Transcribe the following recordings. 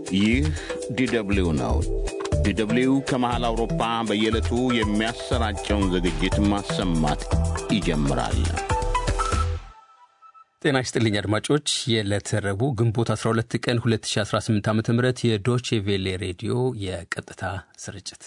ይህ ዲደብሊው ነው። ዲደብሊው ከመሃል አውሮፓ በየዕለቱ የሚያሰራጨውን ዝግጅት ማሰማት ይጀምራል። ጤና ይስጥልኝ አድማጮች፣ የዕለተ ረቡዕ ግንቦት 12 ቀን 2018 ዓ.ም የዶቼ ቬሌ ሬዲዮ የቀጥታ ስርጭት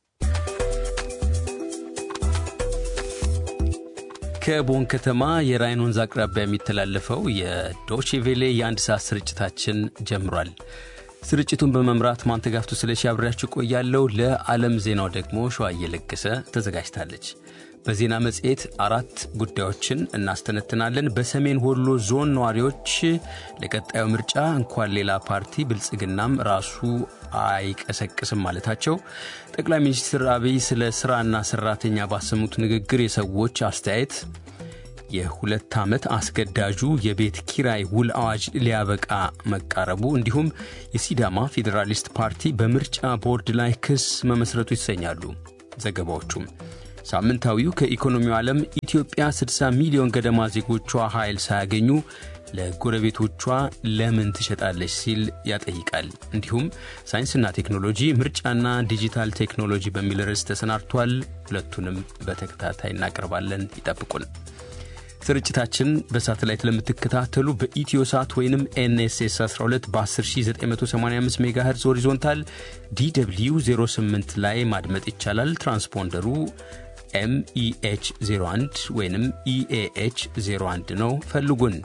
ከቦን ከተማ የራይን ወንዝ አቅራቢያ የሚተላለፈው የዶቼ ቬሌ የአንድ ሰዓት ስርጭታችን ጀምሯል። ስርጭቱን በመምራት ማንተጋፍቱ ስለሺ አብሬያችሁ ቆያለሁ። ለዓለም ዜናው ደግሞ ሸዋዬ ለገሰ ተዘጋጅታለች። በዜና መጽሔት 4 ጉዳዮችን እናስተነትናለን። በሰሜን ወሎ ዞን ነዋሪዎች ለቀጣዩ ምርጫ እንኳን ሌላ ፓርቲ ብልጽግናም ራሱ አይቀሰቅስም ማለታቸው፣ ጠቅላይ ሚኒስትር አብይ ስለ ስራና ሰራተኛ ባሰሙት ንግግር የሰዎች አስተያየት፣ የ2 ዓመት አስገዳጁ የቤት ኪራይ ውል አዋጅ ሊያበቃ መቃረቡ፣ እንዲሁም የሲዳማ ፌዴራሊስት ፓርቲ በምርጫ ቦርድ ላይ ክስ መመስረቱ ይሰኛሉ ዘገባዎቹም። ሳምንታዊው ከኢኮኖሚው ዓለም ኢትዮጵያ 60 ሚሊዮን ገደማ ዜጎቿ ኃይል ሳያገኙ ለጎረቤቶቿ ለምን ትሸጣለች ሲል ያጠይቃል። እንዲሁም ሳይንስና ቴክኖሎጂ፣ ምርጫና ዲጂታል ቴክኖሎጂ በሚል ርዕስ ተሰናድቷል። ሁለቱንም በተከታታይ እናቀርባለን። ይጠብቁን። ስርጭታችን በሳተላይት ለምትከታተሉ በኢትዮሳት ወይንም ኤንኤስኤስ 12 በ10985 ሜጋሄርዝ ሆሪዞንታል DW 08 ላይ ማድመጥ ይቻላል። ትራንስፖንደሩ MEH 01 ወይንም EAH 01 ነው። ፈልጉን።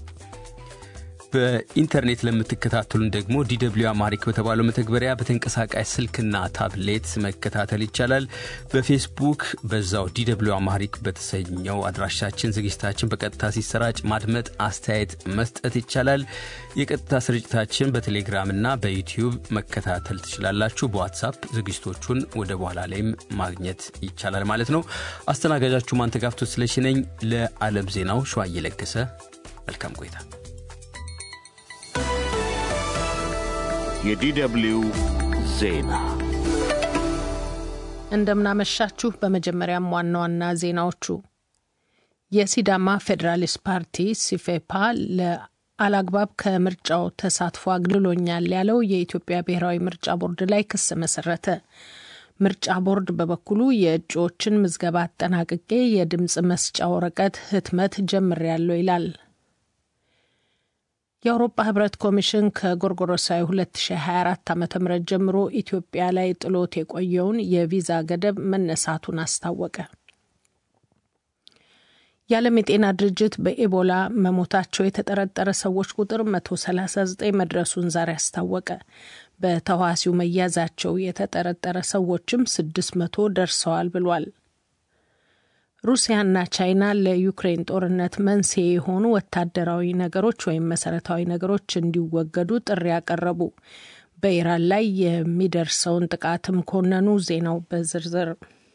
በኢንተርኔት ለምትከታተሉን ደግሞ DW አማሪክ በተባለው መተግበሪያ በተንቀሳቃሽ ስልክና ታብሌት መከታተል ይቻላል። በፌስቡክ በዛው DW አማሪክ በተሰኘው አድራሻችን ዝግጅታችን በቀጥታ ሲሰራጭ ማድመጥ፣ አስተያየት መስጠት ይቻላል። የቀጥታ ስርጭታችን በቴሌግራምና በዩቲዩብ መከታተል ትችላላችሁ። በዋትስአፕ ዝግጅቶቹን ወደ በኋላ ላይም ማግኘት ይቻላል ማለት ነው። አስተናጋጃችሁ ማንተጋፍቶ ስለሺ ነኝ። ለዓለም ዜናው ሸዋዬ ለገሰ። መልካም ቆይታ። የዲደብሊው ዜና እንደምናመሻችሁ። በመጀመሪያም ዋና ዋና ዜናዎቹ የሲዳማ ፌዴራሊስት ፓርቲ ሲፌፓ ለአላግባብ ከምርጫው ተሳትፎ አግልሎኛል ያለው የኢትዮጵያ ብሔራዊ ምርጫ ቦርድ ላይ ክስ መሰረተ። ምርጫ ቦርድ በበኩሉ የእጩዎችን ምዝገባ አጠናቅቄ የድምጽ መስጫ ወረቀት ህትመት ጀምሬያለሁ ይላል። የአውሮፓ ህብረት ኮሚሽን ከጎርጎሮሳዊ 2024 ዓ.ም ጀምሮ ኢትዮጵያ ላይ ጥሎት የቆየውን የቪዛ ገደብ መነሳቱን አስታወቀ። የዓለም የጤና ድርጅት በኢቦላ መሞታቸው የተጠረጠረ ሰዎች ቁጥር 139 መድረሱን ዛሬ አስታወቀ። በተዋሲው መያዛቸው የተጠረጠረ ሰዎችም 600 ደርሰዋል ብሏል። ሩሲያና ቻይና ለዩክሬን ጦርነት መንስኤ የሆኑ ወታደራዊ ነገሮች ወይም መሰረታዊ ነገሮች እንዲወገዱ ጥሪ ያቀረቡ። በኢራን ላይ የሚደርሰውን ጥቃትም ኮነኑ። ዜናው በዝርዝር።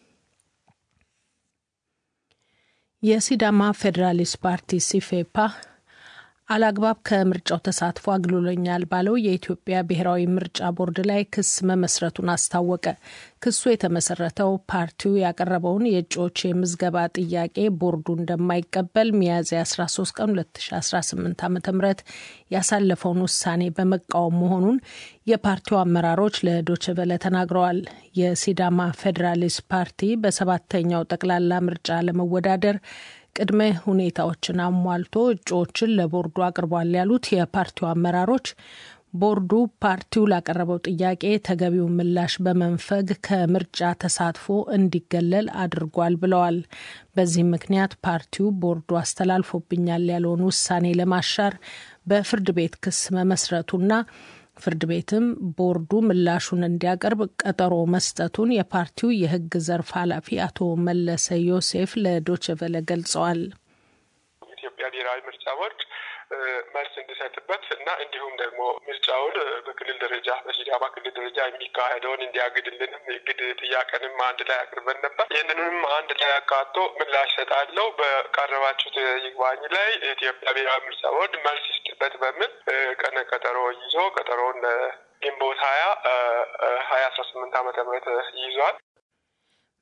የሲዳማ ፌዴራሊስት ፓርቲ ሲፌፓ አላግባብ ከምርጫው ተሳትፎ አግልሎኛል ባለው የኢትዮጵያ ብሔራዊ ምርጫ ቦርድ ላይ ክስ መመስረቱን አስታወቀ። ክሱ የተመሰረተው ፓርቲው ያቀረበውን የእጩዎች የምዝገባ ጥያቄ ቦርዱ እንደማይቀበል ሚያዝያ 13 ቀን 2018 ዓ.ም ያሳለፈውን ውሳኔ በመቃወም መሆኑን የፓርቲው አመራሮች ለዶቼ ቬለ ተናግረዋል። የሲዳማ ፌዴራሊስት ፓርቲ በሰባተኛው ጠቅላላ ምርጫ ለመወዳደር ቅድመ ሁኔታዎችን አሟልቶ እጩዎችን ለቦርዱ አቅርቧል ያሉት የፓርቲው አመራሮች ቦርዱ ፓርቲው ላቀረበው ጥያቄ ተገቢው ምላሽ በመንፈግ ከምርጫ ተሳትፎ እንዲገለል አድርጓል ብለዋል። በዚህ ምክንያት ፓርቲው ቦርዱ አስተላልፎብኛል ያለውን ውሳኔ ለማሻር በፍርድ ቤት ክስ መመስረቱና ፍርድ ቤትም ቦርዱ ምላሹን እንዲያቀርብ ቀጠሮ መስጠቱን የፓርቲው የሕግ ዘርፍ ኃላፊ አቶ መለሰ ዮሴፍ ለዶቼ ቬለ ገልጸዋል። ኢትዮጵያ ብሔራዊ ምርጫ ቦርድ መልስ እንዲሰጥበት እና እንዲሁም ደግሞ ምርጫውን በክልል ደረጃ በሲዳማ ክልል ደረጃ የሚካሄደውን እንዲያግድልንም የግድ ጥያቄንም አንድ ላይ አቅርበን ነበር። ይህንንም አንድ ላይ አካቶ ምላሽ ሰጣለው በቀረባችሁት ይግባኝ ላይ ኢትዮጵያ ብሔራዊ ምርጫ ቦርድ መልስ ይስጥበት በሚል ቀነ ቀጠሮ ይዞ ቀጠሮውን ግንቦት 20 2018 ዓ.ም ይዟል።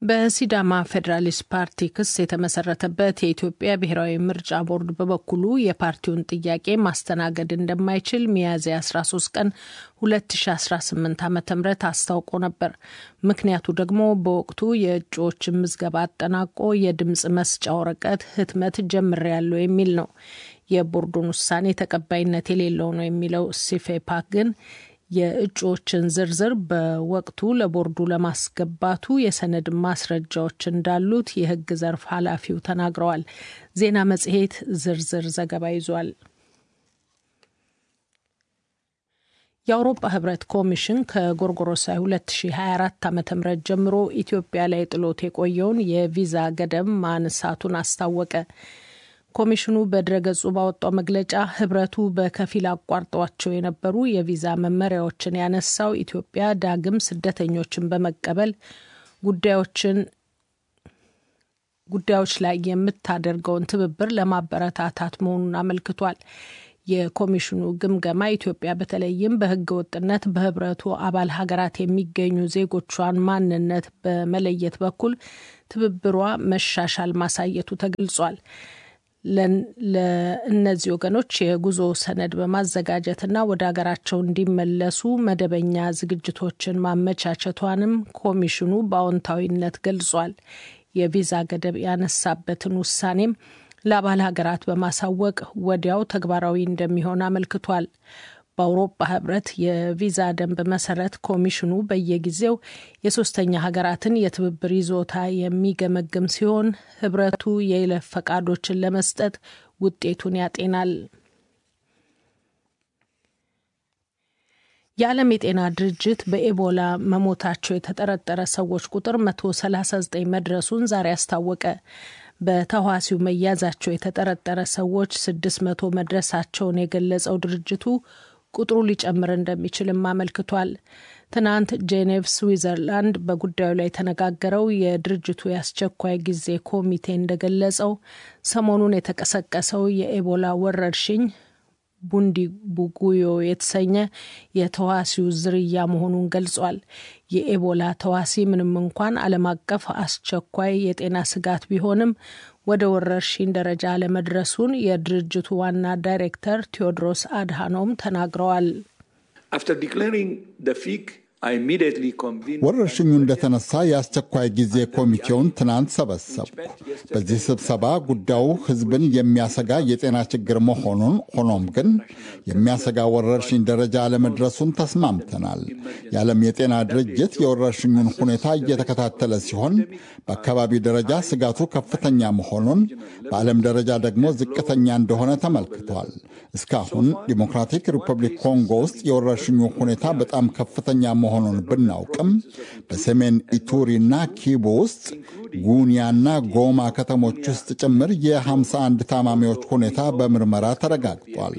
በሲዳማ ፌዴራሊስት ፓርቲ ክስ የተመሰረተበት የኢትዮጵያ ብሔራዊ ምርጫ ቦርድ በበኩሉ የፓርቲውን ጥያቄ ማስተናገድ እንደማይችል ሚያዝያ 13 ቀን 2018 ዓ.ም አስታውቆ ነበር። ምክንያቱ ደግሞ በወቅቱ የእጩዎችን ምዝገባ አጠናቆ የድምጽ መስጫ ወረቀት ህትመት ጀምሬያለሁ የሚል ነው። የቦርዱን ውሳኔ ተቀባይነት የሌለው ነው የሚለው ሲፌፓ ግን የእጩዎችን ዝርዝር በወቅቱ ለቦርዱ ለማስገባቱ የሰነድ ማስረጃዎች እንዳሉት የህግ ዘርፍ ኃላፊው ተናግረዋል። ዜና መጽሔት ዝርዝር ዘገባ ይዟል። የአውሮፓ ህብረት ኮሚሽን ከጎርጎሮሳዊ 2024 ዓ.ም ጀምሮ ኢትዮጵያ ላይ ጥሎት የቆየውን የቪዛ ገደብ ማንሳቱን አስታወቀ። ኮሚሽኑ በድረገጹ ባወጣው መግለጫ ህብረቱ በከፊል አቋርጧቸው የነበሩ የቪዛ መመሪያዎችን ያነሳው ኢትዮጵያ ዳግም ስደተኞችን በመቀበል ጉዳዮች ላይ የምታደርገውን ትብብር ለማበረታታት መሆኑን አመልክቷል። የኮሚሽኑ ግምገማ ኢትዮጵያ በተለይም በህገ ወጥነት በህብረቱ አባል ሀገራት የሚገኙ ዜጎቿን ማንነት በመለየት በኩል ትብብሯ መሻሻል ማሳየቱ ተገልጿል። ለእነዚህ ወገኖች የጉዞ ሰነድ በማዘጋጀትና ወደ ሀገራቸው እንዲመለሱ መደበኛ ዝግጅቶችን ማመቻቸቷንም ኮሚሽኑ በአዎንታዊነት ገልጿል። የቪዛ ገደብ ያነሳበትን ውሳኔም ለአባል ሀገራት በማሳወቅ ወዲያው ተግባራዊ እንደሚሆን አመልክቷል። በአውሮፓ ህብረት የቪዛ ደንብ መሰረት ኮሚሽኑ በየጊዜው የሶስተኛ ሀገራትን የትብብር ይዞታ የሚገመግም ሲሆን ህብረቱ የይለፍ ፈቃዶችን ለመስጠት ውጤቱን ያጤናል። የዓለም የጤና ድርጅት በኤቦላ መሞታቸው የተጠረጠረ ሰዎች ቁጥር 139 መድረሱን ዛሬ አስታወቀ። በተዋሲው መያዛቸው የተጠረጠረ ሰዎች 600 መድረሳቸውን የገለጸው ድርጅቱ ቁጥሩ ሊጨምር እንደሚችልም አመልክቷል። ትናንት ጄኔቭ ስዊዘርላንድ በጉዳዩ ላይ የተነጋገረው የድርጅቱ የአስቸኳይ ጊዜ ኮሚቴ እንደገለጸው ሰሞኑን የተቀሰቀሰው የኤቦላ ወረርሽኝ ቡንዲ ቡጉዮ የተሰኘ የተዋሲው ዝርያ መሆኑን ገልጿል። የኤቦላ ተዋሲ ምንም እንኳን ዓለም አቀፍ አስቸኳይ የጤና ስጋት ቢሆንም ወደ ወረርሽኝ ደረጃ ለመድረሱን የድርጅቱ ዋና ዳይሬክተር ቴዎድሮስ አድሃኖም ተናግረዋል። ወረርሽኙ እንደተነሳ የአስቸኳይ ጊዜ ኮሚቴውን ትናንት ሰበሰብኩ። በዚህ ስብሰባ ጉዳዩ ሕዝብን የሚያሰጋ የጤና ችግር መሆኑን፣ ሆኖም ግን የሚያሰጋ ወረርሽኝ ደረጃ አለመድረሱን ተስማምተናል። የዓለም የጤና ድርጅት የወረርሽኙን ሁኔታ እየተከታተለ ሲሆን በአካባቢ ደረጃ ስጋቱ ከፍተኛ መሆኑን፣ በዓለም ደረጃ ደግሞ ዝቅተኛ እንደሆነ ተመልክቷል። እስካሁን ዲሞክራቲክ ሪፐብሊክ ኮንጎ ውስጥ የወረርሽኙ ሁኔታ በጣም ከፍተኛ መሆኑን ብናውቅም በሰሜን ኢቱሪና ኪቡ ውስጥ ጉኒያና ጎማ ከተሞች ውስጥ ጭምር የ51 ታማሚዎች ሁኔታ በምርመራ ተረጋግጧል።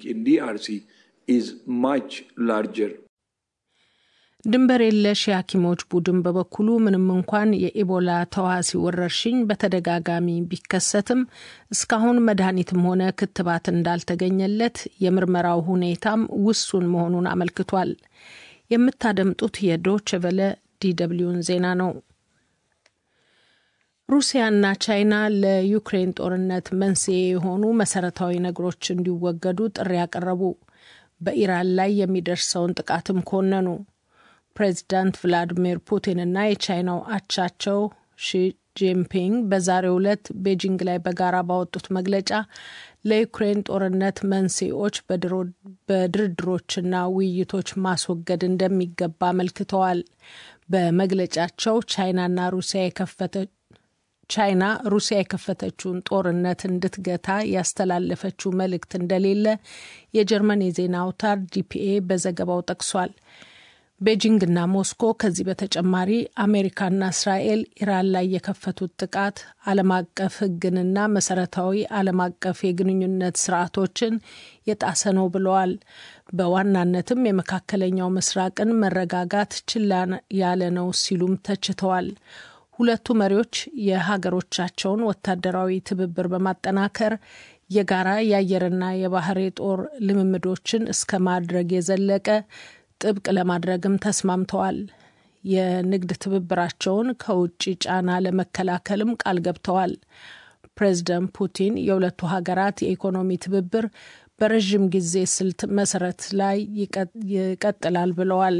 ድንበር የለሽ የሐኪሞች ቡድን በበኩሉ ምንም እንኳን የኢቦላ ተዋሲ ወረርሽኝ በተደጋጋሚ ቢከሰትም እስካሁን መድኃኒትም ሆነ ክትባት እንዳልተገኘለት የምርመራው ሁኔታም ውሱን መሆኑን አመልክቷል። የምታደምጡት የዶቼ ቬለ ዲደብሊውን ዜና ነው። ሩሲያና ቻይና ለዩክሬን ጦርነት መንስኤ የሆኑ መሰረታዊ ነገሮች እንዲወገዱ ጥሪ ያቀረቡ፣ በኢራን ላይ የሚደርሰውን ጥቃትም ኮነኑ። ፕሬዚዳንት ቭላዲሚር ፑቲንና የቻይናው አቻቸው ሺ ጂንፒንግ በዛሬው ዕለት ቤጂንግ ላይ በጋራ ባወጡት መግለጫ ለዩክሬን ጦርነት መንስኤዎች በድርድሮችና ውይይቶች ማስወገድ እንደሚገባ አመልክተዋል። በመግለጫቸው ቻይና ሩሲያ የከፈተችውን ጦርነት እንድትገታ ያስተላለፈችው መልእክት እንደሌለ የጀርመን የዜና አውታር ዲፒኤ በዘገባው ጠቅሷል። ቤጂንግና ሞስኮ ከዚህ በተጨማሪ አሜሪካና እስራኤል ኢራን ላይ የከፈቱት ጥቃት ዓለም አቀፍ ሕግንና መሰረታዊ ዓለም አቀፍ የግንኙነት ስርዓቶችን የጣሰ ነው ብለዋል። በዋናነትም የመካከለኛው ምስራቅን መረጋጋት ችላ ያለ ነው ሲሉም ተችተዋል። ሁለቱ መሪዎች የሀገሮቻቸውን ወታደራዊ ትብብር በማጠናከር የጋራ የአየርና የባህር የጦር ልምምዶችን እስከ ማድረግ የዘለቀ ጥብቅ ለማድረግም ተስማምተዋል። የንግድ ትብብራቸውን ከውጭ ጫና ለመከላከልም ቃል ገብተዋል። ፕሬዝዳንት ፑቲን የሁለቱ ሀገራት የኢኮኖሚ ትብብር በረዥም ጊዜ ስልት መሰረት ላይ ይቀጥላል ብለዋል።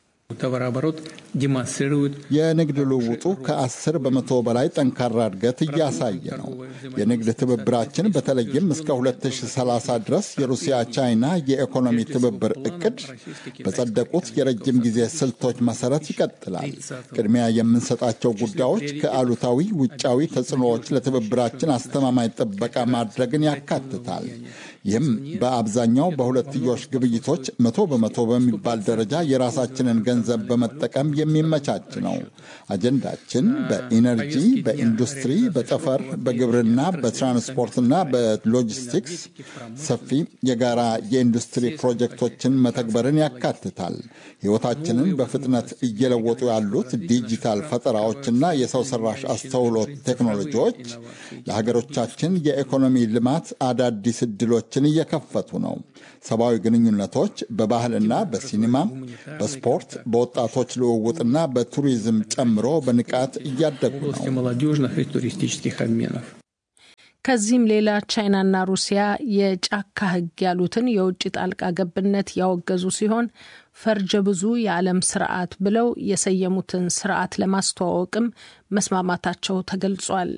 የንግድ ልውውጡ ከ10 በመቶ በላይ ጠንካራ እድገት እያሳየ ነው። የንግድ ትብብራችን በተለይም እስከ 2030 ድረስ የሩሲያ ቻይና የኢኮኖሚ ትብብር እቅድ በጸደቁት የረጅም ጊዜ ስልቶች መሰረት ይቀጥላል። ቅድሚያ የምንሰጣቸው ጉዳዮች ከአሉታዊ ውጫዊ ተጽዕኖዎች ለትብብራችን አስተማማኝ ጥበቃ ማድረግን ያካትታል። ይህም በአብዛኛው በሁለትዮሽ ግብይቶች 100 በመቶ በሚባል ደረጃ የራሳችንን ገንዘብ በመጠቀም የሚመቻች ነው። አጀንዳችን በኢነርጂ፣ በኢንዱስትሪ፣ በጠፈር፣ በግብርና፣ በትራንስፖርትና በሎጂስቲክስ ሰፊ የጋራ የኢንዱስትሪ ፕሮጀክቶችን መተግበርን ያካትታል። ሕይወታችንን በፍጥነት እየለወጡ ያሉት ዲጂታል ፈጠራዎችና የሰው ሰራሽ አስተውሎት ቴክኖሎጂዎች ለሀገሮቻችን የኢኮኖሚ ልማት አዳዲስ ዕድሎችን እየከፈቱ ነው። ሰብአዊ ግንኙነቶች በባህልና በሲኒማ፣ በስፖርት፣ በወጣቶች ልውውጥና በቱሪዝም ጨምሮ በንቃት እያደጉ ነው። ከዚህም ሌላ ቻይናና ሩሲያ የጫካ ሕግ ያሉትን የውጭ ጣልቃ ገብነት ያወገዙ ሲሆን ፈርጀ ብዙ የዓለም ስርዓት ብለው የሰየሙትን ስርዓት ለማስተዋወቅም መስማማታቸው ተገልጿል።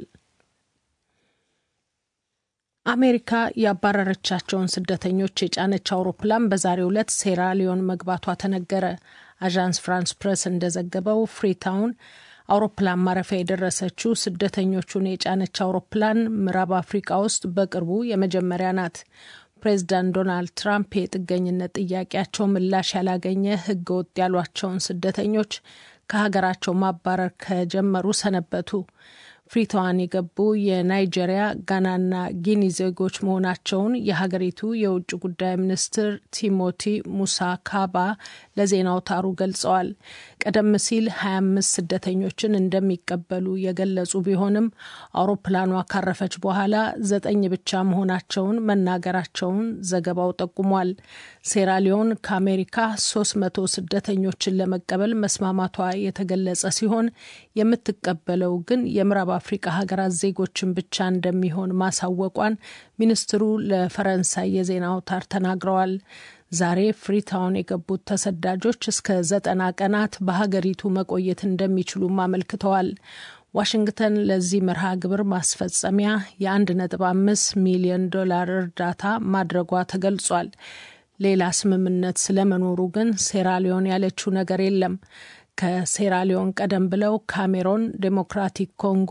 አሜሪካ ያባረረቻቸውን ስደተኞች የጫነች አውሮፕላን በዛሬው ዕለት ሴራሊዮን መግባቷ ተነገረ። አዣንስ ፍራንስ ፕሬስ እንደዘገበው ፍሪታውን አውሮፕላን ማረፊያ የደረሰችው ስደተኞቹን የጫነች አውሮፕላን ምዕራብ አፍሪካ ውስጥ በቅርቡ የመጀመሪያ ናት። ፕሬዝዳንት ዶናልድ ትራምፕ የጥገኝነት ጥያቄያቸው ምላሽ ያላገኘ ህገወጥ ያሏቸውን ስደተኞች ከሀገራቸው ማባረር ከጀመሩ ሰነበቱ። ፍሪታዋን የገቡ የናይጄሪያ፣ ጋናና ጊኒ ዜጎች መሆናቸውን የሀገሪቱ የውጭ ጉዳይ ሚኒስትር ቲሞቲ ሙሳ ካባ ለዜና አውታሩ ገልጸዋል። ቀደም ሲል 25 ስደተኞችን እንደሚቀበሉ የገለጹ ቢሆንም አውሮፕላኗ ካረፈች በኋላ 9 ብቻ መሆናቸውን መናገራቸውን ዘገባው ጠቁሟል። ሴራሊዮን ከአሜሪካ 300 ስደተኞችን ለመቀበል መስማማቷ የተገለጸ ሲሆን የምትቀበለው ግን የምዕራብ አፍሪካ ሀገራት ዜጎችን ብቻ እንደሚሆን ማሳወቋን ሚኒስትሩ ለፈረንሳይ የዜና አውታር ተናግረዋል። ዛሬ ፍሪታውን የገቡት ተሰዳጆች እስከ 90 ቀናት በሀገሪቱ መቆየት እንደሚችሉም አመልክተዋል። ዋሽንግተን ለዚህ መርሃ ግብር ማስፈጸሚያ የ1.5 ሚሊዮን ዶላር እርዳታ ማድረጓ ተገልጿል። ሌላ ስምምነት ስለመኖሩ ግን ሴራሊዮን ያለችው ነገር የለም። ከሴራሊዮን ቀደም ብለው ካሜሮን፣ ዴሞክራቲክ ኮንጎ፣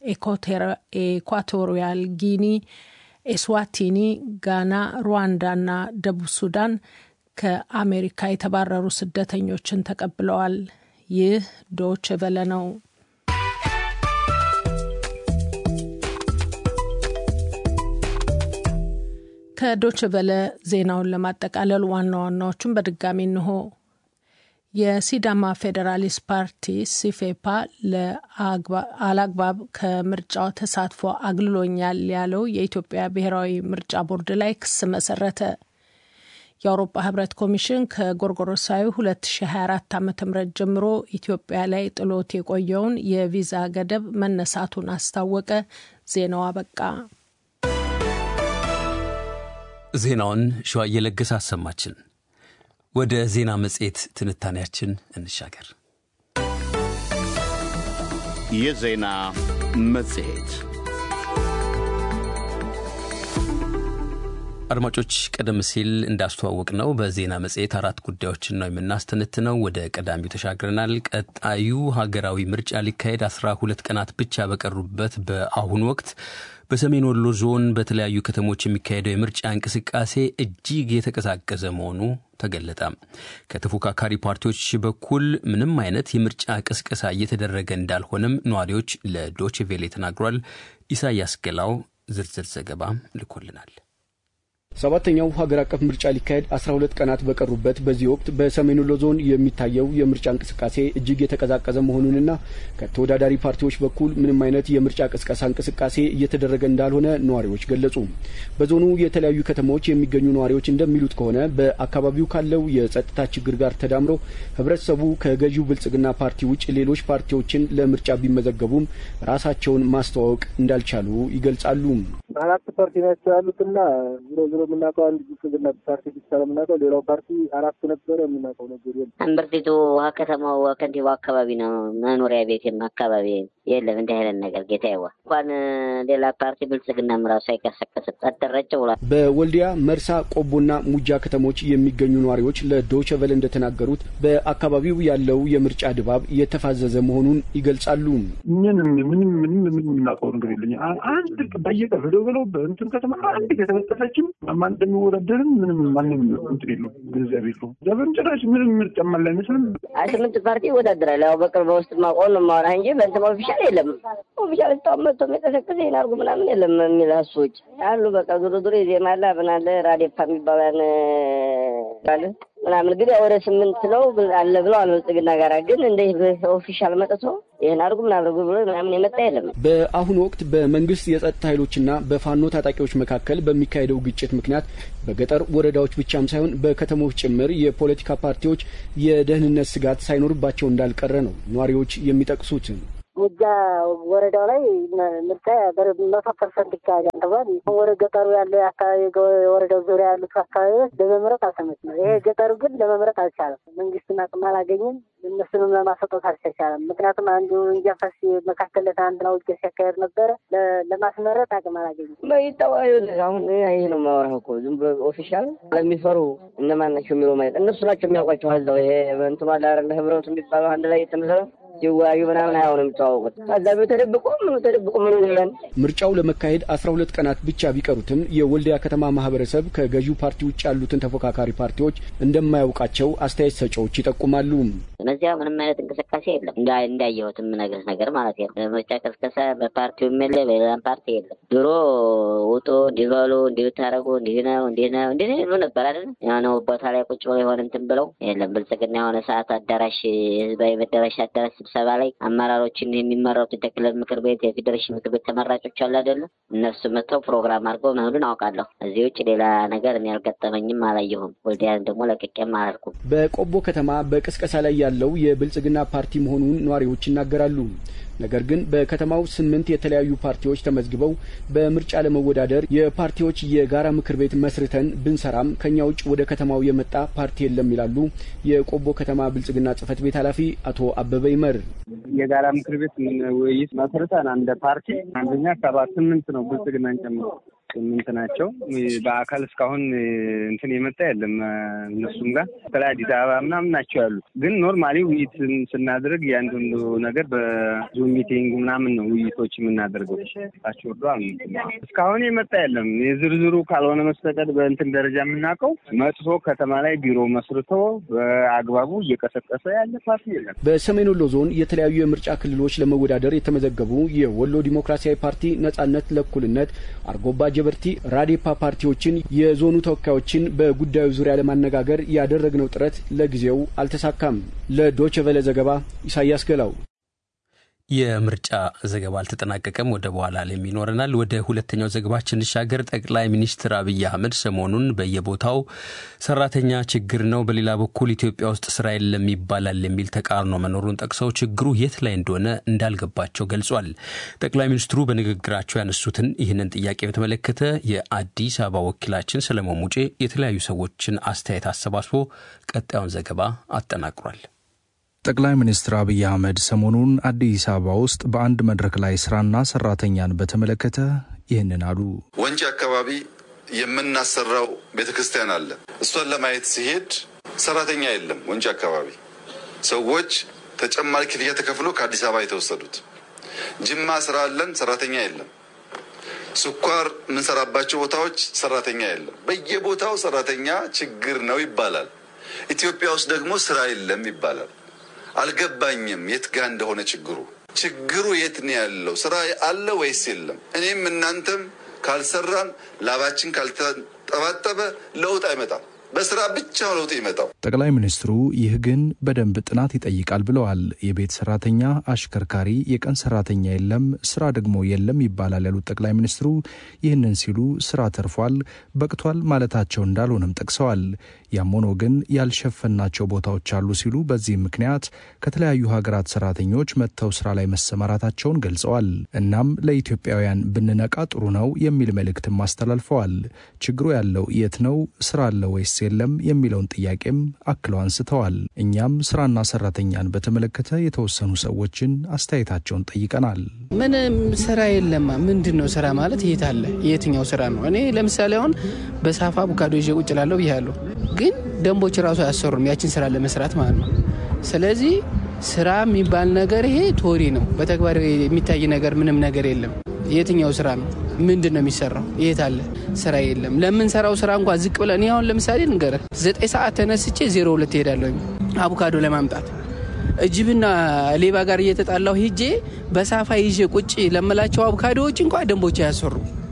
ኢኳቶሪያል ጊኒ፣ ኤስዋቲኒ፣ ጋና፣ ሩዋንዳና ደቡብ ሱዳን ከአሜሪካ የተባረሩ ስደተኞችን ተቀብለዋል። ይህ ዶይቼ ቬለ ነው። ከዶይቼ ቬለ ዜናውን ለማጠቃለል ዋና ዋናዎቹን በድጋሚ እንሆ። የሲዳማ ፌዴራሊስት ፓርቲ ሲፌፓ አላግባብ ከምርጫው ተሳትፎ አግልሎኛል ያለው የኢትዮጵያ ብሔራዊ ምርጫ ቦርድ ላይ ክስ መሰረተ። የአውሮፓ ህብረት ኮሚሽን ከጎርጎሮሳዊ 2024 ዓ.ም ጀምሮ ኢትዮጵያ ላይ ጥሎት የቆየውን የቪዛ ገደብ መነሳቱን አስታወቀ። ዜናው አበቃ። ዜናውን ሸዋዬ ለገሰ አሰማችን። ወደ ዜና መጽሔት ትንታኔያችን እንሻገር። የዜና መጽሔት አድማጮች፣ ቀደም ሲል እንዳስተዋወቅ ነው በዜና መጽሔት 4 ጉዳዮችን ነው የምናስተነትነው። ወደ ቀዳሚው ተሻግረናል። ቀጣዩ ሀገራዊ ምርጫ ሊካሄድ 12 ቀናት ብቻ በቀሩበት በአሁኑ ወቅት በሰሜን ወሎ ዞን በተለያዩ ከተሞች የሚካሄደው የምርጫ እንቅስቃሴ እጅግ የተቀዛቀዘ መሆኑ ተገለጠ። ከተፎካካሪ ፓርቲዎች በኩል ምንም አይነት የምርጫ ቅስቀሳ እየተደረገ እንዳልሆነም ነዋሪዎች ለዶይቼ ቬለ ተናግሯል። ኢሳያስ ገላው ዝርዝር ዘገባ ልኮልናል። ሰባተኛው ሀገር አቀፍ ምርጫ ሊካሄድ 12 ቀናት በቀሩበት በዚህ ወቅት በሰሜን ወሎ ዞን የሚታየው የምርጫ እንቅስቃሴ እጅግ የተቀዛቀዘ መሆኑንና ከተወዳዳሪ ፓርቲዎች በኩል ምንም አይነት የምርጫ ቅስቀሳ እንቅስቃሴ እየተደረገ እንዳልሆነ ነዋሪዎች ገለጹ። በዞኑ የተለያዩ ከተሞች የሚገኙ ነዋሪዎች እንደሚሉት ከሆነ በአካባቢው ካለው የጸጥታ ችግር ጋር ተዳምሮ ህብረተሰቡ ከገዢው ብልጽግና ፓርቲ ውጭ ሌሎች ፓርቲዎችን ለምርጫ ቢመዘገቡም ራሳቸውን ማስተዋወቅ እንዳልቻሉ ይገልጻሉ። አራት ፓርቲ ናቸው ያሉትና ዞሮ የምናውቀው አንድ ብልጽግና ፓርቲ ብቻ ነው የምናውቀው። ሌላው ፓርቲ አራት ነበረ የምናውቀው ነገር የለም። አንበርቲቱ ከተማው ከንቲባው አካባቢ ነው መኖሪያ ቤቴም አካባቢ የለም እንደ አይነት ነገር ጌታዬ እንኳን ሌላ ፓርቲ ብልጽግናም ራሱ አይቀሰቀስ ተደረጨ ብሏል። በወልዲያ መርሳ ቆቦና ሙጃ ከተሞች የሚገኙ ነዋሪዎች ለዶይቼ ቬለ እንደተናገሩት በአካባቢው ያለው የምርጫ ድባብ የተፋዘዘ መሆኑን ይገልጻሉ። ምንም የምናውቀው ነገር የለም። አንድ በየቀኑ ብለው በእንትን ከተማ አንድ ከተመጠፈችም ማን እንደሚወዳደርም ምንም ማንንም እንትን የለው ግንዛቤ የለው። ለበንጨራሽ ምንም ምርጫ ማለት አይመስልም። ስምንት ፓርቲ ይወዳደራል። ያው በቅርብ በውስጥ ማቆን ነው ማወራ እንጂ በእንትን ኦፊሻል የለም። ኦፊሻል ተመቶ መተሰከሰ ይናርጉ ምናምን የለም የሚላሱት ያሉ በቃ ዙሩ የዜማላ ምናለ ራዲዮፓ የሚባላን ባለ ምናምን ግን ወደ 8 ነው አለ ብለው አልወጥግና ጋራ ግን እንደ ኦፊሻል መጥቶ ይሄን አርጉ ምናምን ብሎ ምናምን የመጣ የለም። በአሁኑ ወቅት በመንግስት የጸጥታ ኃይሎችና በፋኖ ታጣቂዎች መካከል በሚካሄደው ግጭት ምክንያት በገጠር ወረዳዎች ብቻም ሳይሆን በከተሞች ጭምር የፖለቲካ ፓርቲዎች የደህንነት ስጋት ሳይኖርባቸው እንዳልቀረ ነው ነዋሪዎች የሚጠቅሱት። ሙጃ ወረዳው ላይ ምርጫ በ100% ይካሄዳል ተባለ። ወደ ገጠሩ ያለው አካባቢ ወረዳው ዙሪያ ያሉት አካባቢዎች ለመምረጥ አልተመቸም። ይሄ ገጠሩ ግን ለመምረጥ አልቻለም። መንግስትና አቅም አላገኘም። እነሱንም ለማሰጠት አልተቻለም። ምክንያቱም አንዱ እንጃፈስ መካከል አንድ ነው ሲያካሄድ ነበረ ለማስመረጥ አቅም አላገኘም። በይታዋዩ አሁን ይሄ ነው ማወራው እኮ ዝም ብሎ ኦፊሻል ለሚፈሩ እነማን ናቸው የሚለው ማለት እነሱ ናቸው የሚያውቋቸው ሀዛው ይሄ እንትን አለ አይደል ህብረቱ የሚባለው አንድ ላይ የተመሰረተ ሲዋዩ ምናምን አይሆንም ተዋውቁት ታዛቢ ተደብቆ ምን ይላል። ምርጫው ለመካሄድ 12 ቀናት ብቻ ቢቀሩትም የወልዲያ ከተማ ማህበረሰብ ከገዢው ፓርቲ ውጭ ያሉትን ተፎካካሪ ፓርቲዎች እንደማያውቃቸው አስተያየት ሰጪዎች ይጠቁማሉ። ስለዚህ ምንም አይነት እንቅስቃሴ የለም እንዳየሁት የምነግርህ ነገር ማለት ነው። ምርጫ ቅስቀሳ በፓርቲው የለ በሌላም ፓርቲ የለም። ድሮ ወጦ ዲቫሎ እንዲታረጉ እንዲህ ነው ነበር አይደል? ያው ቦታ ላይ ቁጭ ብለው የሆነ እንትን ብለው የለም ብልጽግና የሆነ ሰዓት አዳራሽ ህዝባዊ መዳረሻ አዳራሽ ስብሰባ ላይ አመራሮችን የሚመረጡ የክልል ምክር ቤት የፌዴሬሽን ምክር ቤት ተመራጮች አለ አይደል? እነሱ መጥተው ፕሮግራም አድርገው መሄዱን አውቃለሁ። እዚህ ውጭ ሌላ ነገር እኔ ያልገጠመኝም አላየሁም። ወልዲያን ደግሞ ለቅቄም አላልኩም። በቆቦ ከተማ በቅስቀሳ ላይ ያለው የብልጽግና ፓርቲ መሆኑን ነዋሪዎች ይናገራሉ። ነገር ግን በከተማው 8 የተለያዩ ፓርቲዎች ተመዝግበው በምርጫ ለመወዳደር የፓርቲዎች የጋራ ምክር ቤት መስርተን ብንሰራም ከኛ ውጭ ወደ ከተማው የመጣ ፓርቲ የለም ይላሉ የቆቦ ከተማ ብልጽግና ጽህፈት ቤት ኃላፊ አቶ አበበ ይመር። የጋራ ምክር ቤት ውይይት መስርተን አንደ ፓርቲ አንደኛ 78 ነው ብልጽግናን ጨምሮ 8 ናቸው። በአካል እስካሁን እንትን የመጣ የለም። እነሱም ጋር ከላይ አዲስ አበባ ምናምን ናቸው ያሉት። ግን ኖርማሊ ውይይት ስናደርግ ያንዱን ነገር በዙም ሚቲንግ ምናምን ነው ውይይቶች የምናደርገው። አሽወርዶ እስካሁን የመጣ የለም። የዝርዝሩ ካልሆነ መስተቀር በእንትን ደረጃ የምናውቀው መጥቶ ከተማ ላይ ቢሮ መስርቶ በአግባቡ እየቀሰቀሰ ያለ ፓርቲ የለም። በሰሜን ወሎ ዞን የተለያዩ የምርጫ ክልሎች ለመወዳደር የተመዘገቡ የወሎ ዲሞክራሲያዊ ፓርቲ፣ ነጻነት ለእኩልነት፣ አርጎባ ጀበርቲ፣ ራዲፓ ፓርቲዎችን የዞኑ ተወካዮችን በጉዳዩ ዙሪያ ለማነጋገር ያደረግነው ጥረት ለጊዜው አልተሳካም። ለዶይቼ ቬለ ዘገባ ኢሳያስ ገላው። የምርጫ ዘገባ አልተጠናቀቀም። ወደ በኋላ ላይ ይኖረናል። ወደ ሁለተኛው ዘገባችን እንሻገር። ጠቅላይ ሚኒስትር አብይ አህመድ ሰሞኑን በየቦታው ሰራተኛ ችግር ነው፣ በሌላ በኩል ኢትዮጵያ ውስጥ ስራ የለም ይባላል የሚል ተቃርኖ መኖሩን ጠቅሰው ችግሩ የት ላይ እንደሆነ እንዳልገባቸው ገልጿል። ጠቅላይ ሚኒስትሩ በንግግራቸው ያነሱትን ይህንን ጥያቄ በተመለከተ የአዲስ አበባ ወኪላችን ሰለሞን ሙጬ የተለያዩ ሰዎችን አስተያየት አሰባስቦ ቀጣዩን ዘገባ አጠናቅሯል። ጠቅላይ ሚኒስትር አብይ አህመድ ሰሞኑን አዲስ አበባ ውስጥ በአንድ መድረክ ላይ ስራና ሰራተኛን በተመለከተ ይህንን አሉ። ወንጪ አካባቢ የምናሰራው ቤተክርስቲያን አለ። እሷን ለማየት ሲሄድ ሰራተኛ የለም። ወንጪ አካባቢ ሰዎች ተጨማሪ ክፍያ ተከፍሎ ከአዲስ አበባ የተወሰዱት። ጅማ ስራ አለን፣ ሰራተኛ የለም። ስኳር የምንሰራባቸው ቦታዎች ሰራተኛ የለም። በየቦታው ሰራተኛ ችግር ነው ይባላል። ኢትዮጵያ ውስጥ ደግሞ ስራ የለም ይባላል። አልገባኝም የት ጋር እንደሆነ ችግሩ የት ነው ያለው? ስራ አለ ወይስ የለም? እኔም እናንተም ካልሰራን ላባችን ጠባጠበ ለውጥ አይመጣም። በስራ ብቻ ለውጥ ይመጣው። ጠቅላይ ሚኒስትሩ ይህ ግን በደንብ ጥናት ይጠይቃል ብለዋል። የቤት ሰራተኛ፣ አሽከርካሪ፣ የቀን ሰራተኛ የለም፣ ስራ ደግሞ የለም ይባላል ያሉት ጠቅላይ ሚኒስትሩ ይህንን ሲሉ ስራ ተርፏል፣ በቅቷል ማለታቸው እንዳልሆነም ጠቅሰዋል። ያም ሆኖ ግን ያልሸፈናቸው ቦታዎች አሉ ሲሉ በዚህ ምክንያት ከተለያዩ ሀገራት ሰራተኞች መጥተው ስራ ላይ መሰማራታቸውን ገልጸዋል። እናም ለኢትዮጵያውያን ብንነቃ ጥሩ ነው የሚል መልእክትም አስተላልፈዋል። ችግሩ ያለው የት ነው? ስራ አለ ወይስ የለም የሚለውን ጥያቄም አክለው አንስተዋል። እኛም ስራና ሰራተኛን በተመለከተ የተወሰኑ ሰዎችን አስተያየታቸውን ጠይቀናል። ምንም ስራ የለም። ምንድነው ስራ ማለት? የት አለ? የትኛው ስራ ነው? እኔ ለምሳሌ አሁን በሳፋ አቮካዶ ይዤ ቁጭ እላለሁ ብያለሁ፣ ግን ደንቦች ራሱ አያሰሩም ያችን ስራ ለመስራት ማለት ነው። ስለዚህ ስራ የሚባል ነገር ይሄ ቶሪ ነው። በተግባር የሚታይ ነገር ምንም ነገር የለም። የትኛው ስራ ነው? ምንድነው የሚሰራው? የት አለ? ስራ የለም። ለምን ሰራው ስራ እንኳን ዝቅ ብለን አሁን ለምሳሌ ንገረ 9 ሰዓት ተነስቼ 02 ሄዳለሁ አቮካዶ ለማምጣት እጅብና ሌባ ጋር እየተጣላው ሄጄ በሳፋ ይዤ ቁጭ ለመላቸው አቮካዶዎች እንኳን ደንቦች ያሰሩ።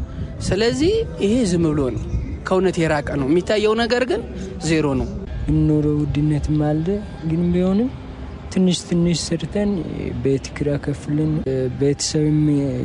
ስለዚህ ይሄ ዝም ብሎ ነው፣ ከእውነት የራቀ ነው። የሚታየው ነገር ግን ዜሮ ነው። ኑሮ ውድነት ማለ ግን ቢሆንም ትንሽ ሰርተን ቤት ኪራይ ከፍለን ቤተሰብም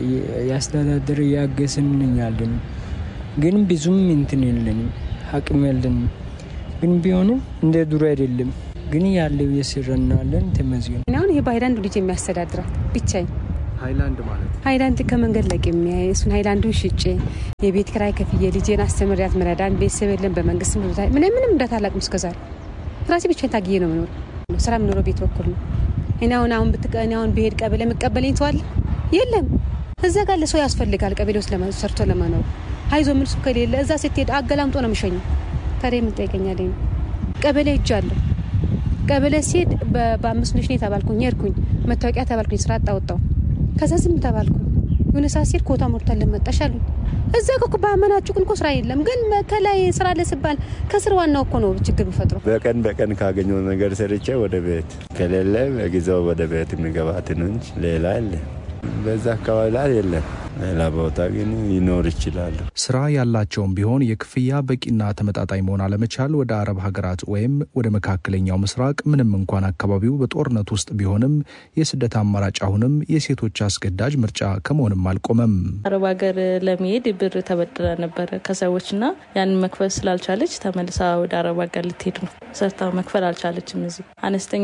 ያስተዳደር ያገዝን ነኛለን። ግን ብዙም እንትን የለንም፣ አቅም የለንም። ግን ቢሆንም እንደ ድሮ አይደለም። ግን ያለው የሰራናለን ተመዝገን አሁን ይሄ ባይላንድ ልጅ የሚያስተዳድራት ብቻኝ ሃይላንድ ማለት ሃይላንድ ከመንገድ ላይ እሱን ሃይላንዱን ሽጬ የቤት ኪራይ ከፍዬ ልጄን አስተምሪያት መረዳን ቤተሰብ የለም። በመንግስት ምንም እንደታላቅም እስከዛሬ ራሴ ብቻዬን ታግዬ ነው የምኖር። ስራ የምኖረው ቤት በኩል ነው። እኔ አሁን ብትቀኝ አሁን ብሄድ ቀበሌ መቀበለኝ ተዋል የለም። እዛ ጋር ለሰው ያስፈልጋል ቀበሌ ውስጥ ሰርቶ ለማኖር አይዞ ምን ሱቅ ከሌለ እዛ ስትሄድ አገላምጦ ነው የምሸኘው። ታዲያ ምን ጠይቀኛለኝ? ቀበሌ ሄጃለሁ። ቀበሌ ሲሄድ በ5 ልጅ ነው ተባልኩኝ። ሄድኩኝ መታወቂያ ተባልኩኝ። ስራ አጣወጣው። ከዛ ዝም ተባልኩኝ። የሆነ ሳሲር ኮታ ሞርታል ለመጣሻሉ እዛ እኮ ባመናችሁ ግን ስራ የለም። ግን ከላይ ስራ ለስባል ከስር ዋናው እኮ ነው ችግር የሚፈጥረው። በቀን ካገኘው ነገር ሰርቼ ወደ ቤት ከሌለ በጊዜው ወደ ቤት የሚገባት ነው እንጂ ሌላ የለም። በዛ አካባቢ ላይ የለም። ሌላ ቦታ ግን ይኖር ይችላል። ስራ ያላቸውም ቢሆን የክፍያ በቂና ተመጣጣኝ መሆን አለመቻል ወደ አረብ ሀገራት ወይም ወደ መካከለኛው ምስራቅ ምንም እንኳን አካባቢው በጦርነት ውስጥ ቢሆንም የስደት አማራጭ አሁንም የሴቶች አስገዳጅ ምርጫ ከመሆንም አልቆመም። አረብ ሀገር ለመሄድ ብር ተበድራ ነበር ከሰዎችና ያን መክፈል ስላልቻለች ተመልሳ ወደ አረብ ሀገር ልትሄድ ነው። ሰርታ መክፈል አልቻለችም። እዚህ አነስተኛ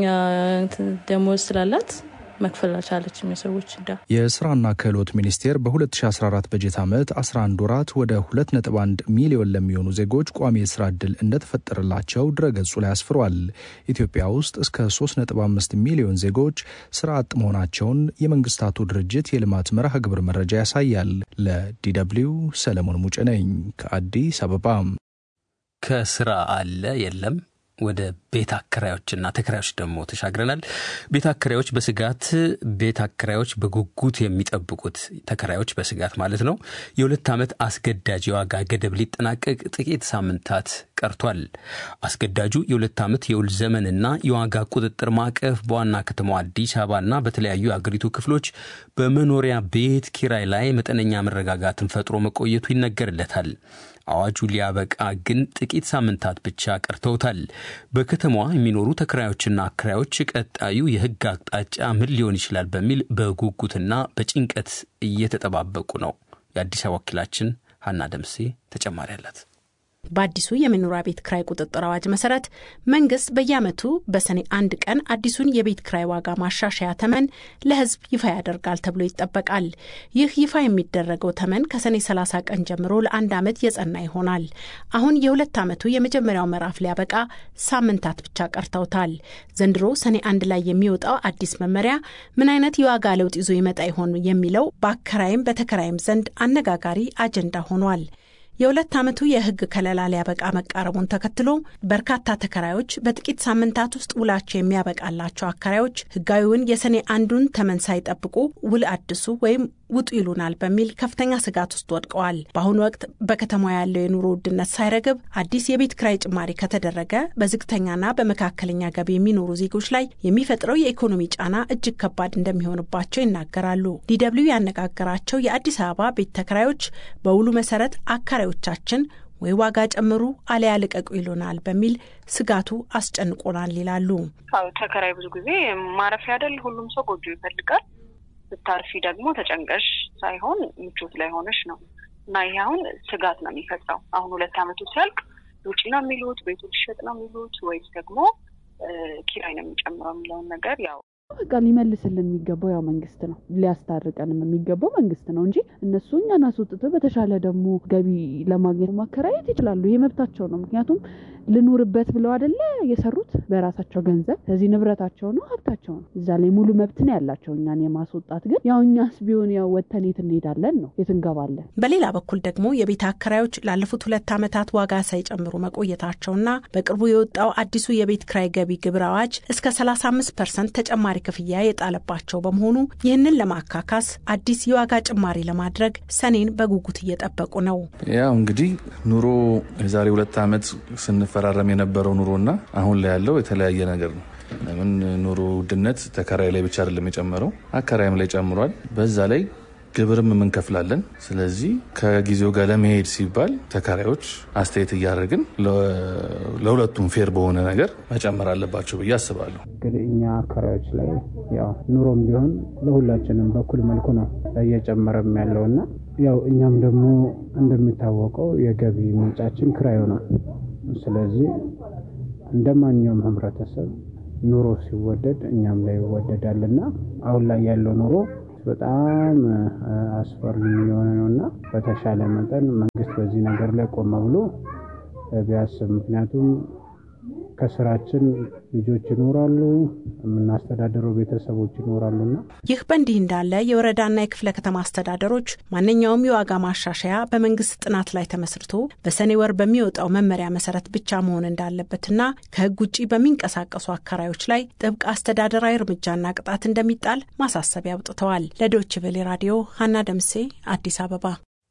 ደሞዝ ስላላት መክፈል አልቻለችም የሰዎች እንዳ የስራና ክህሎት ሚኒስቴር በ2014 በጀት ዓመት 11 ወራት ወደ 2.1 ሚሊዮን ለሚሆኑ ዜጎች ቋሚ የስራ ዕድል እንደተፈጠረላቸው ድረገጹ ላይ አስፍሯል። ኢትዮጵያ ውስጥ እስከ 3.5 ሚሊዮን ዜጎች ስራ አጥ መሆናቸውን የመንግስታቱ ድርጅት የልማት መርሃ ግብር መረጃ ያሳያል። ለዲደብሊው ሰለሞን ሙጬ ነኝ ከአዲስ አበባ። ከስራ አለ የለም ወደ ቤት አከራዮችና ተከራዮች ደግሞ ተሻግረናል። ቤት አከራዮች በስጋት ቤት አከራዮች በጉጉት የሚጠብቁት ተከራዮች በስጋት ማለት ነው። የ2 ዓመት አስገዳጅ የዋጋ ገደብ ሊጠናቀቅ ጥቂት ሳምንታት ቀርቷል። አስገዳጁ የ2 ዓመት የውል ዘመንና የዋጋ ቁጥጥር ማዕቀፍ በዋና ከተማዋ አዲስ አበባና በተለያዩ የአገሪቱ ክፍሎች በመኖሪያ ቤት ኪራይ ላይ መጠነኛ መረጋጋትን ፈጥሮ መቆየቱ ይነገርለታል። አዋጁ ሊያበቃ ግን ጥቂት ሳምንታት ብቻ ቀርተውታል። በከተማዋ የሚኖሩ ተከራዮችና አከራዮች ቀጣዩ የህግ አቅጣጫ ምን ሊሆን ይችላል በሚል በጉጉትና በጭንቀት እየተጠባበቁ ነው። የአዲስ አበባ ወኪላችን ሀና ደምሴ ተጨማሪ አላት። በአዲሱ የመኖሪያ ቤት ክራይ ቁጥጥር አዋጅ መሰረት መንግስት በየዓመቱ በሰኔ 1 ቀን አዲሱን የቤት ክራይ ዋጋ ማሻሻያ ተመን ለህዝብ ይፋ ያደርጋል ተብሎ ይጠበቃል። ይህ ይፋ የሚደረገው ተመን ከሰኔ 30 ቀን ጀምሮ ለ1 ዓመት የጸና ይሆናል። አሁን የ2 ዓመቱ የመጀመሪያው ምዕራፍ ሊያበቃ ሳምንታት ብቻ ቀርተውታል። ዘንድሮ ሰኔ 1 ላይ የሚወጣው አዲስ መመሪያ ምን አይነት የዋጋ ለውጥ ይዞ ይመጣ ይሆን የሚለው በአከራይም በተከራይም ዘንድ አነጋጋሪ አጀንዳ ሆኗል። የ2 ዓመቱ የህግ ከለላ ሊያበቃ መቃረቡን ተከትሎ በርካታ ተከራዮች በጥቂት ሳምንታት ውስጥ ውላቸው የሚያበቃላቸው አከራዮች ህጋዊውን የሰኔ 1ን ተመን ሳይጠብቁ ውል አድሱ ወይም ውጡ ይሉናል በሚል ከፍተኛ ስጋት ውስጥ ወድቀዋል። በአሁኑ ወቅት በከተማዋ ያለው የኑሮ ውድነት ሳይረግብ አዲስ የቤት ክራይ ጭማሪ ከተደረገ በዝቅተኛና በመካከለኛ ገቢ የሚኖሩ ዜጎች ላይ የሚፈጥረው የኢኮኖሚ ጫና እጅግ ከባድ እንደሚሆንባቸው ይናገራሉ። ዲደብሊው ያነጋገራቸው የአዲስ አበባ ቤት ተከራዮች በውሉ መሰረት አከራዮቻችን ወይ ዋጋ ጨምሩ አለያ ልቀቁ ይሉናል በሚል ስጋቱ አስጨንቆናል ይላሉ። ተከራይ ብዙ ጊዜ ማረፊያ አይደል ሁሉም ሰው ጎጆ ይፈልጋል። ስታርፊ ደግሞ ተጨንቀሽ ሳይሆን ምቾት ላይ ሆነሽ ነው እና ይሄ አሁን ስጋት ነው የሚፈጥረው። አሁን 2 አመቱ ሲያልቅ ውጪ ነው የሚሉት ቤቱ ሊሸጥ ነው የሚሉት ወይስ ደግሞ ኪራይ ነው የሚጨምረው የሚለውን ነገር ያው በቃ ሊመልስልን የሚገባው ያው መንግስት ነው። ሊያስታርቀንም የሚገባው መንግስት ነው እንጂ እነሱ እኛን አስወጥተው በተሻለ ደግሞ ገቢ ለማግኘት ማከራየት ይችላሉ። ይሄ መብታቸው ነው። ምክንያቱም ልኑርበት ብለው አይደለ የሰሩት በራሳቸው ገንዘብ። ስለዚህ ንብረታቸው ነው፣ ሀብታቸው ነው። እዛ ላይ ሙሉ መብት ነው ያላቸው። እኛን የማስወጣት ግን ያው እኛስ ቢሆን ያው ወተን የት እንሄዳለን ነው፣ የት እንገባለን። በሌላ በኩል ደግሞ የቤት አከራዮች ላለፉት 2 አመታት ዋጋ ሳይጨምሩ መቆየታቸውና በቅርቡ የወጣው አዲሱ የቤት ክራይ ገቢ ግብር አዋጅ እስከ 35% ተጨማሪ ክፍያ የጣለባቸው በመሆኑ ይህንን ለማካካስ አዲስ የዋጋ ጭማሪ ለማድረግ ሰኔን በጉጉት እየጠበቁ ነው። ያው እንግዲህ ኑሮ የዛሬ 2 አመት ስንፈራረም የነበረው ኑሮና አሁን ላይ ያለው የተለያየ ነገር ነው። ለምን ኑሮ ውድነት ተከራይ ላይ ብቻ አይደለም የጨመረው፣ አከራይም ላይ ጨምሯል። በዛ ላይ ግብርም እንከፍላለን። ስለዚህ ከጊዜው ጋር ለመሄድ ሲባል ተከራዮች አስተያየት እያደረግን ለሁለቱም ፌር በሆነ ነገር መጨመር አለባቸው ብዬ አስባለሁ። እንግዲህ እኛ አከራዮች ላይ ያው ኑሮም ቢሆን ለሁላችንም በኩል መልኩ ነው እየጨመረም ያለውና ያው እኛም ደግሞ እንደሚታወቀው የገቢ ምንጫችን ክራዩ ነው። ስለዚህ እንደማንኛውም ህብረተሰብ ኑሮ ሲወደድ እኛም ላይ ይወደዳልና አሁን ላይ ያለው ኑሮ በጣም አስፈሪ የሆነ ነውና በተሻለ መጠን መንግስት በዚህ ነገር ላይ ቆም ብሎ ቢያስብ። ምክንያቱም ከስራችን ልጆች ይኖራሉ፣ የምናስተዳደረው ቤተሰቦች ይኖራሉና ይህ በእንዲህ እንዳለ የወረዳና የክፍለ ከተማ አስተዳደሮች ማንኛውም የዋጋ ማሻሻያ በመንግስት ጥናት ላይ ተመስርቶ በሰኔ ወር በሚወጣው መመሪያ መሰረት ብቻ መሆን እንዳለበትና ከህግ ውጪ በሚንቀሳቀሱ አከራዮች ላይ ጥብቅ አስተዳደራዊ እርምጃና ቅጣት እንደሚጣል ማሳሰቢያ አውጥተዋል። ለዶይቼ ቬለ ራዲዮ ሀና ደምሴ አዲስ አበባ።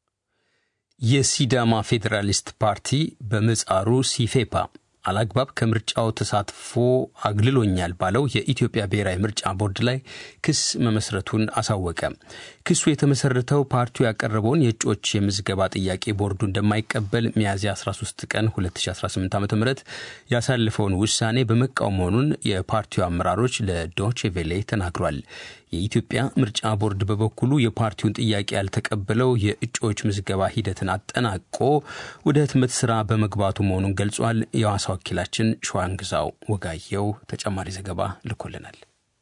የሲዳማ ፌዴራሊስት ፓርቲ በምህጻሩ ሲፌፓ አላግባብ ከምርጫው ተሳትፎ አግልሎኛል ባለው የኢትዮጵያ ብሔራዊ ምርጫ ቦርድ ላይ ክስ መመስረቱን አሳወቀ። ክሱ የተመሰረተው ፓርቲው ያቀረበውን የእጩዎች የምዝገባ ጥያቄ ቦርዱ እንደማይቀበል ሚያዝያ 13 ቀን 2018 ዓ.ም ያሳለፈውን ውሳኔ በመቃወም መሆኑን የፓርቲው አመራሮች ለዶይቼ ቬለ ተናግሯል። የኢትዮጵያ ምርጫ ቦርድ በበኩሉ የፓርቲውን ጥያቄ ያልተቀበለው የእጩዎች ምዝገባ ሂደትን አጠናቆ ወደ ህትመት ስራ በመግባቱ መሆኑን ገልጿል። የሐዋሳ ወኪላችን ሸዋንግዛው ወጋየው ተጨማሪ ዘገባ ልኮልናል።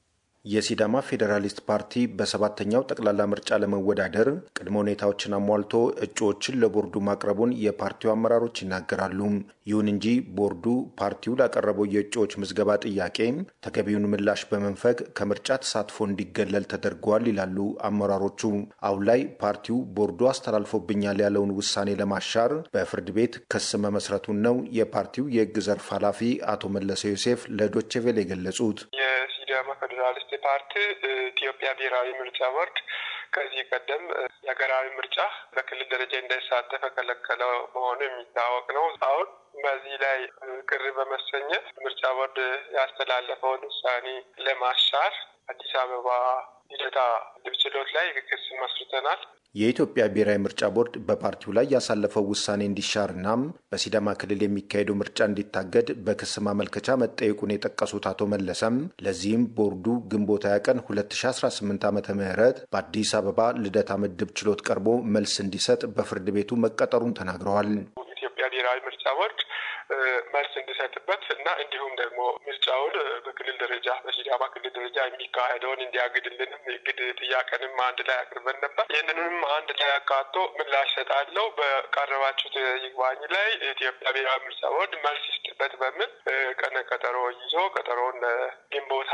የሲዳማ ፌዴራሊስት ፓርቲ በሰባተኛው ጠቅላላ ምርጫ ለመወዳደር ቅድመ ሁኔታዎችን አሟልቶ እጩዎችን ለቦርዱ ማቅረቡን የፓርቲው አመራሮች ይናገራሉ። ይሁን እንጂ ቦርዱ ፓርቲው ላቀረበው የእጩዎች ምዝገባ ጥያቄ ተገቢውን ምላሽ በመንፈግ ከምርጫ ተሳትፎ እንዲገለል ተደርጓል ይላሉ አመራሮቹ። አሁን ላይ ፓርቲው ቦርዱ አስተላልፎብኛል ያለውን ውሳኔ ለማሻር በፍርድ ቤት ክስ መመስረቱን ነው የፓርቲው የህግ ዘርፍ ኃላፊ አቶ መለሰ ዮሴፍ ለዶይቼ ቬለ የገለጹት። የሲዳማ ፌዴራሊስት ፓርቲ ኢትዮጵያ ብሔራዊ ምርጫ ቦርድ ከዚህ ቀደም የሀገራዊ ምርጫ በክልል ደረጃ እንዳይሳተፍ ከለከለ መሆኑ የሚታወቅ ነው። አሁን በዚህ ላይ ቅር በመሰኘት ምርጫ ቦርድ ያስተላለፈውን ውሳኔ ለማሻር አዲስ አበባ ልደታ ምድብ ችሎት ላይ ክስ መስርተናል። የኢትዮጵያ ብሔራዊ ምርጫ ቦርድ በፓርቲው ላይ ያሳለፈው ውሳኔ እንዲሻርና በሲዳማ ክልል የሚካሄደው ምርጫ እንዲታገድ በክስ ማመልከቻ መጠየቁን የጠቀሱት አቶ መለሰም ለዚህም ቦርዱ ግንቦት 20 ቀን 2018 ዓ.ም በአዲስ አበባ ልደታ ምድብ ችሎት ቀርቦ መልስ እንዲሰጥ በፍርድ ቤቱ መቀጠሩን ተናግረዋል። ኢትዮጵያ ብሔራዊ ምርጫ ቦርድ መልስ እንዲሰጥበት እና እንዲሁም ደግሞ ምርጫውን በክልል ደረጃ በሲዳማ ክልል ደረጃ የሚካሄደውን እንዲያግድልንም የግድ ጥያቄንም አንድ ላይ አቅርበን ነበር። ይህንንም አንድ ላይ አካቶ ምላሽ ሰጣለው በቀረባችሁት ይግባኝ ላይ ኢትዮጵያ ብሔራዊ ምርጫ ቦርድ መልስ ይስጥበት በሚል ቀነ ቀጠሮ ይዞ ቀጠሮውን ግንቦት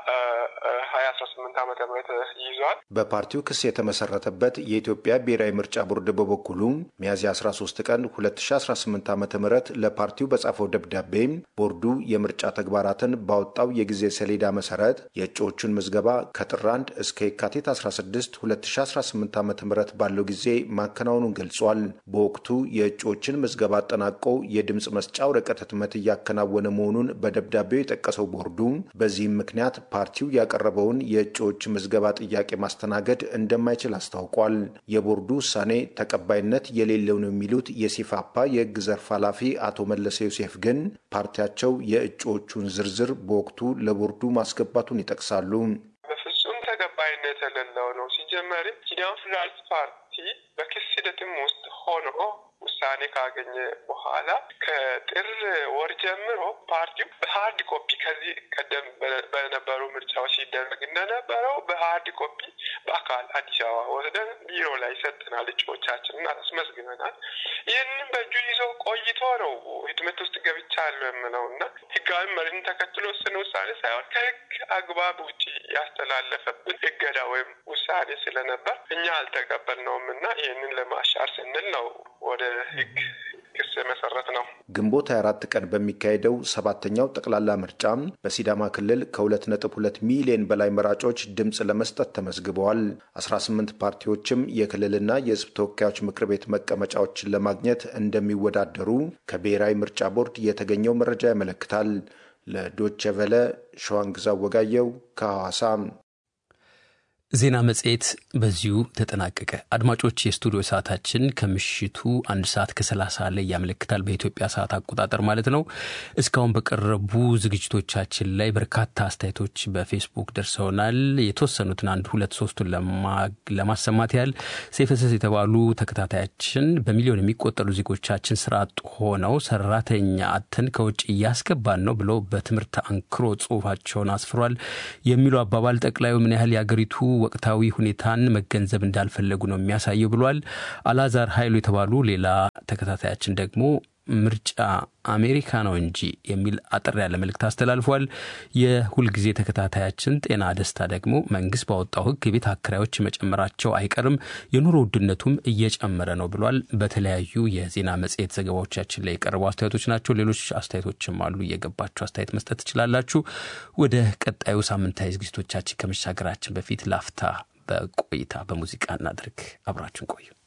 2018 ዓ.ም ይዟል። በፓርቲው ክስ የተመሰረተበት የኢትዮጵያ ብሔራዊ ምርጫ ቦርድ በበኩሉ ሚያዝያ 13 ቀን 2018 ዓ.ም ለፓርቲው ፓርቲው በጻፈው ደብዳቤ ቦርዱ የምርጫ ተግባራትን ባወጣው የጊዜ ሰሌዳ መሰረት የእጩዎቹን ምዝገባ ከጥር 1 እስከ የካቲት 16 2018 ዓ.ም ባለው ጊዜ ማከናወኑን ገልጿል። በወቅቱ የእጩዎችን ምዝገባ አጠናቆ የድምጽ መስጫ ወረቀት ህትመት እያከናወነ መሆኑን በደብዳቤው የጠቀሰው ቦርዱ በዚህም ምክንያት ፓርቲው ያቀረበውን የእጩዎች ምዝገባ ጥያቄ ማስተናገድ እንደማይችል አስታውቋል። የቦርዱ ውሳኔ ተቀባይነት የሌለው ነው የሚሉት የሲፋፓ የህግ ዘርፍ ኃላፊ አቶ መለሰ ዮሴፍ ግን ፓርቲያቸው የእጩዎቹን ዝርዝር በወቅቱ ለቦርዱ ማስገባቱን ይጠቅሳሉ። በፍጹም ተቀባይነት የሌለው ነው። ሲጀመር ሲዳማ ፌዴራሊስት ፓርቲ በክስ ሂደትም ውስጥ ሆኖ ውሳኔ ካገኘ በኋላ ከጥር ወር ጀምሮ ፓርቲው በሃርድ ኮፒ ከዚህ ቀደም በነበሩ ምርጫዎች ሲደረግ እንደነበረው በሃርድ ኮፒ በአካል አዲስ አበባ ወስደን ቢሮ ላይ ሰጥተናል፣ እጩዎቻችንን አስመዝግበናል። ይህንን በእጁ ይዞ ቆይቶ ነው ህትመት ውስጥ ገብቻለሁ የምለው እና ህጋዊ መሪን ተከትሎ ወሰነ ውሳኔ ሳይሆን ከህግ አግባብ ውጭ ያስተላለፈብን እገዳ ወይም ውሳኔ ስለነበር እኛ አልተቀበልነውም እና ይህንን ለማሻር ስንል ነው ወደ ህግ ክስ መሰረት ነው። ግንቦት 24 ቀን በሚካሄደው 7ኛው ጠቅላላ ምርጫ በሲዳማ ክልል ከ2.2 ሚሊዮን በላይ መራጮች ድምጽ ለመስጠት ተመዝግበዋል። 18 ፓርቲዎችም የክልልና የህዝብ ተወካዮች ምክር ቤት መቀመጫዎችን ለማግኘት እንደሚወዳደሩ ከብሔራዊ ምርጫ ቦርድ የተገኘው መረጃ ያመለክታል። ለዶቼ ቬለ ሸዋንግዛው ወጋየው ከሐዋሳ። ዜና መጽሔት በዚሁ ተጠናቀቀ። አድማጮች የስቱዲዮ ሰዓታችን ከምሽቱ 1 ሰዓት ከ30 ላይ ያመለክታል፣ በኢትዮጵያ ሰዓት አቆጣጠር ማለት ነው። እስካሁን በቀረቡ ዝግጅቶቻችን ላይ በርካታ አስተያየቶች በፌስቡክ ደርሰውናል። የተወሰኑትን 1-2-3ቱን ለማሰማት ያህል ሴፈሰስ የተባሉ ተከታታያችን በሚሊዮን የሚቆጠሩ ዜጎቻችን ስራ አጥ ሆነው ሰራተኛ አጥተን ከውጭ እያስገባን ነው ብለው በትምህርት አንክሮ ጽሁፋቸውን አስፍሯል። የሚሉ አባባል ጠቅላዩ ምን ያህል ያገሪቱ ወቅታዊ ሁኔታን መገንዘብ እንዳልፈለጉ ነው የሚያሳየው ብሏል። አላዛር ኃይሉ የተባሉ ሌላ ተከታታያችን ደግሞ ምርጫ አሜሪካ ነው እንጂ የሚል አጥር ያለ መልእክት አስተላልፏል። የሁልጊዜ ተከታታያችን ጤና ደስታ ደግሞ መንግስት ባወጣው ህግ የቤት አከራዮች መጨመራቸው አይቀርም፣ የኑሮ ውድነቱም እየጨመረ ነው ብሏል። በተለያዩ የዜና መጽሔት ዘገባዎቻችን ላይ የቀረቡ አስተያየቶች ናቸው። ሌሎች አስተያየቶችም አሉ። እየገባችሁ አስተያየት መስጠት ትችላላችሁ። ወደ ቀጣዩ ሳምንታዊ ዝግጅቶቻችን ከመሻገራችን በፊት ላፍታ በቆይታ በሙዚቃ እናድርግ። አብራችን ቆዩ።